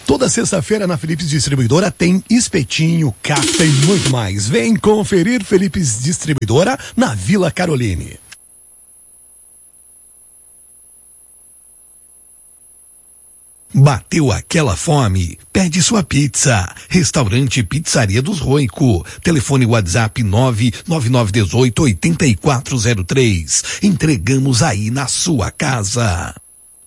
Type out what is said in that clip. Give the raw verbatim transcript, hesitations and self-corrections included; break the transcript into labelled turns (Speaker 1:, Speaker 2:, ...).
Speaker 1: Toda sexta-feira na Philips Distribuidora tem espetinho, café e muito mais. Vem conferir Philips Distribuidora na Vila Caroline. Bateu aquela fome? Pede sua pizza. Restaurante Pizzaria dos Roico. Telefone WhatsApp nove nove nove um oito oito quatro zero três. Entregamos aí na sua casa.